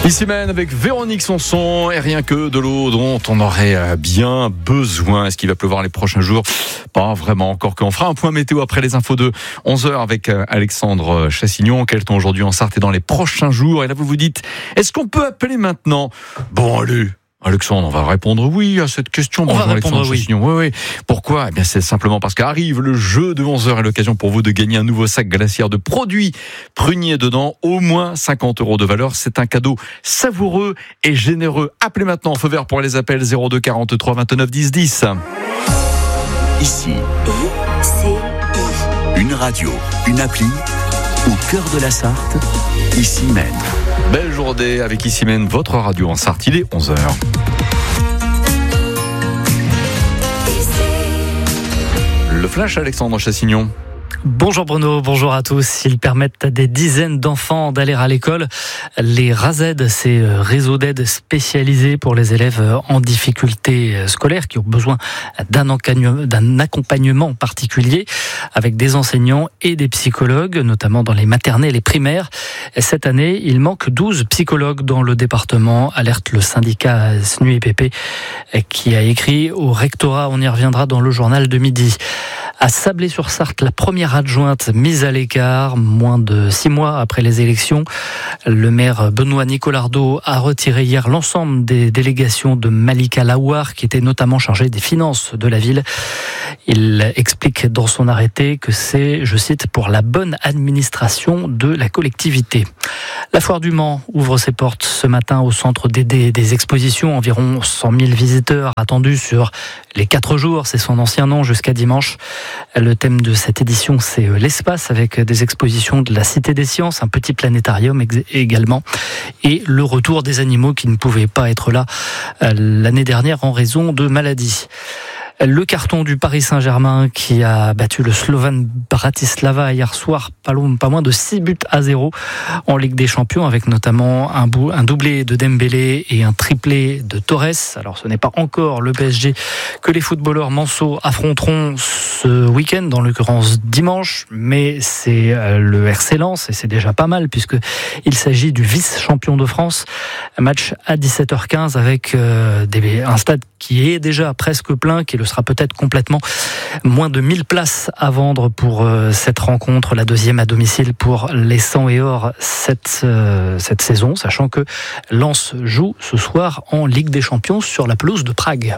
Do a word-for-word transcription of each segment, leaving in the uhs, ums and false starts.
Ici même avec Véronique Sanson et rien que de l'eau dont on aurait bien besoin. Est-ce qu'il va pleuvoir les prochains jours? Pas vraiment, encore qu'on fera un point météo après les infos de onze heures avec Alexandre Chassignon. Quel temps aujourd'hui en Sarthe et dans les prochains jours? Et là vous vous dites, est-ce qu'on peut appeler maintenant? Bon allez, Alexandre, on va répondre oui à cette question. On va répondre oui. oui. Oui, Pourquoi? Eh bien, c'est simplement parce qu'arrive le jeu de onze heures et l'occasion pour vous de gagner un nouveau sac glaciaire de produits pruniers dedans, au moins cinquante euros de valeur. C'est un cadeau savoureux et généreux. Appelez maintenant, feu vert pour les appels zéro deux quarante-trois vingt-neuf dix dix. Ici, I, I. Une radio, une appli, au cœur de la Sarthe, Ici même. Belle journée avec Ici même, votre radio en Sarthe, il est onze heures. Le flash, Alexandre Chassignon. Bonjour Bruno, bonjour à tous. Ils permettent à des dizaines d'enfants d'aller à l'école. Les R A Z, c'est réseau d'aide spécialisé pour les élèves en difficulté scolaire qui ont besoin d'un accompagnement particulier avec des enseignants et des psychologues, notamment dans les maternelles et primaires. Cette année, il manque douze psychologues dans le département, alerte le syndicat S N U I P P qui a écrit au rectorat. On y reviendra dans le journal de midi. À Sablé-sur-Sarthe, la première adjointe mise à l'écart, moins de six mois après les élections. Le maire Benoît Nicolardo a retiré hier l'ensemble des délégations de Malika Lawar, qui était notamment chargée des finances de la ville. Il explique dans son arrêté que c'est, je cite, pour la bonne administration de la collectivité. La Foire du Mans ouvre ses portes ce matin au centre des, des, des expositions. Environ cent mille visiteurs attendus sur les quatre jours. C'est son ancien nom jusqu'à dimanche. Le thème de cette édition, c'est l'espace, avec des expositions de la Cité des Sciences, un petit planétarium également, et le retour des animaux qui ne pouvaient pas être là l'année dernière en raison de maladies. Le carton du Paris Saint-Germain qui a battu le Slovan Bratislava hier soir, pas moins de six buts à zéro en Ligue des Champions, avec notamment un, bou- un doublé de Dembélé et un triplé de Torres. Alors ce n'est pas encore le P S G que les footballeurs manceaux affronteront ce week-end, dans l'occurrence dimanche, mais c'est le R C Lens et c'est déjà pas mal puisqu'il s'agit du vice-champion de France. Un match à dix-sept heures quinze avec euh, des, un stade qui est déjà presque plein, qui le sera peut-être complètement. Moins de mille places à vendre pour euh, cette rencontre, la deuxième à domicile pour les Sang et Or cette, euh, cette saison, sachant que Lens joue ce soir en Ligue des Champions sur la pelouse de Prague.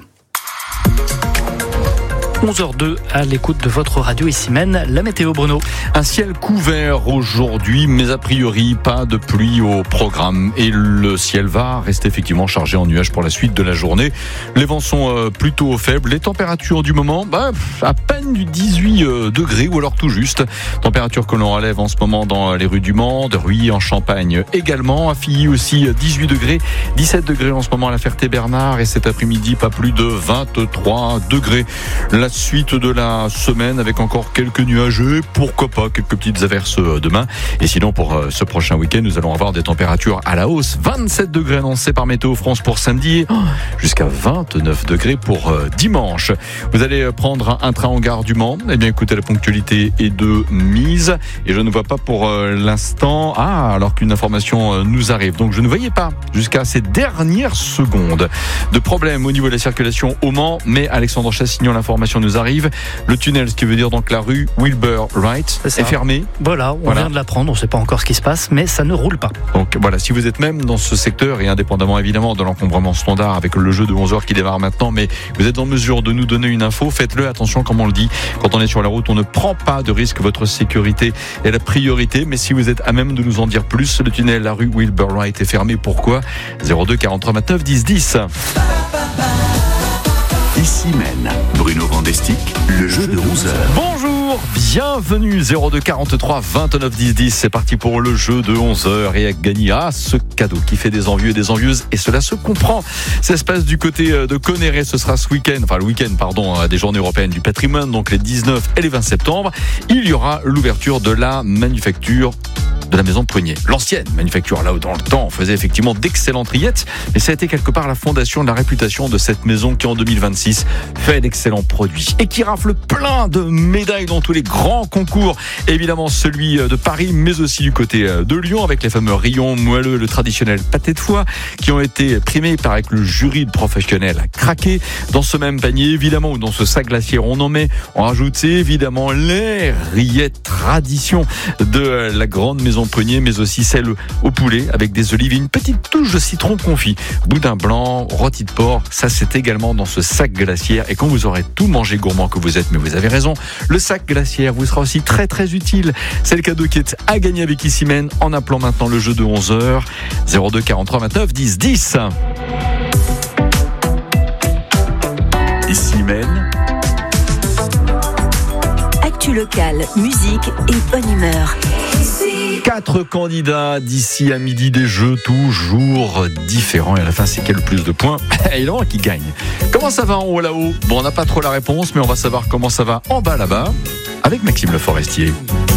onze heures deux à l'écoute de votre radio Ici même, la météo Bruno. Un ciel couvert aujourd'hui, mais a priori pas de pluie au programme et le ciel va rester effectivement chargé en nuages pour la suite de la journée. Les vents sont plutôt faibles, les températures du moment, bah, à peine du dix-huit degrés ou alors tout juste. Température que l'on relève en ce moment dans les rues du Mans, de Ruy en Champagne également. À Filly aussi dix-huit degrés, dix-sept degrés en ce moment à la Ferté-Bernard et cet après-midi pas plus de vingt-trois degrés. La suite de la semaine avec encore quelques nuages et pourquoi pas quelques petites averses demain. Et sinon pour ce prochain week-end nous allons avoir des températures à la hausse. vingt-sept degrés annoncés par Météo France pour samedi, jusqu'à vingt-neuf degrés pour dimanche. Vous allez prendre un train en gare du Mans. Eh bien écoutez, la ponctualité est de mise et je ne vois pas pour l'instant, ah alors qu'une information nous arrive. Donc je ne voyais pas jusqu'à ces dernières secondes de problème au niveau de la circulation au Mans, mais Alexandre Chassignon, l'information nous arrive. Le tunnel, ce qui veut dire donc la rue Wilbur Wright, est fermé. Voilà, on voilà. vient de l'apprendre, on ne sait pas encore ce qui se passe, mais ça ne roule pas. Donc voilà, si vous êtes même dans ce secteur, et indépendamment évidemment de l'encombrement standard avec le jeu de onze heures qui démarre maintenant, mais vous êtes en mesure de nous donner une info, faites-le. Attention, comme on le dit, quand on est sur la route, on ne prend pas de risque, votre sécurité est la priorité, mais si vous êtes à même de nous en dire plus, le tunnel, la rue Wilbur Wright est fermé. Pourquoi? zéro deux quarante-trois vingt-neuf dix dix. Ici mène Bruno Vandestick, le jeu de onze heures. Bonjour, bienvenue, zéro deux quarante-trois vingt-neuf dix dix. C'est parti pour le jeu de onze heures et à gagner à ce cadeau qui fait des envieux et des envieuses, et cela se comprend. Ça se passe du côté de Conneré, ce sera ce week-end, enfin le week-end pardon, des journées européennes du patrimoine, donc les dix-neuf et les vingt septembre. Il y aura l'ouverture de la manufacture de la maison Prunier. L'ancienne manufacture, là où dans le temps on faisait effectivement d'excellentes rillettes, mais ça a été quelque part la fondation de la réputation de cette maison qui en deux mille vingt-six fait d'excellents produits et qui rafle plein de médailles dans tous les grands concours. Évidemment, celui de Paris, mais aussi du côté de Lyon, avec les fameux rayons moelleux, le traditionnel pâté de foie, qui ont été primés par avec le jury de professionnels à craquer. Dans ce même panier, évidemment, ou dans ce sac glaciaire, on en met, on rajoute évidemment les rillettes tradition de la grande maison Prunier, mais aussi celle au poulet avec des olives et une petite touche de citron confit. Boudin blanc, rôti de porc, ça c'est également dans ce sac glaciaire. Et quand vous aurez tout mangé gourmand que vous êtes, mais vous avez raison, le sac glaciaire vous sera aussi très très utile. C'est le cadeau qui est à gagner avec Issimène en appelant maintenant le jeu de onze heures zéro deux quarante-trois vingt-neuf dix dix. Issimène. Actu locale, musique et bonne humeur. Quatre candidats d'ici à midi, des jeux toujours différents. Et à la fin, c'est qui a le plus de points et il y en a qui gagne. Comment ça va en haut là-haut? Bon, on n'a pas trop la réponse, mais on va savoir comment ça va en bas là-bas avec Maxime Le Forestier.